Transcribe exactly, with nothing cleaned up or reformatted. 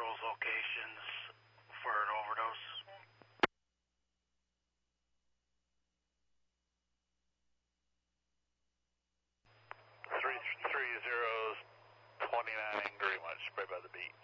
zeros locations for an overdose. Three, three zeros, twenty-nine Greenwich, right by the beach.